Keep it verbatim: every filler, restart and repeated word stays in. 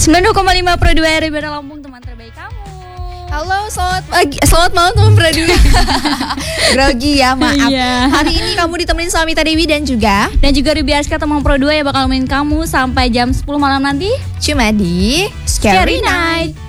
sembilan puluh dua koma lima Pro dua R B Lampung, teman terbaik kamu. Halo, selamat pagi, selamat malam teman Pro dua. Grogi ya, maaf. Iya. Hari ini kamu ditemenin sama Mita Dewi dan juga Dan juga Ruby Aska, teman Pro dua yang bakal nemenin kamu sampai jam sepuluh malam nanti. cuma di Scary Scary Night. Night.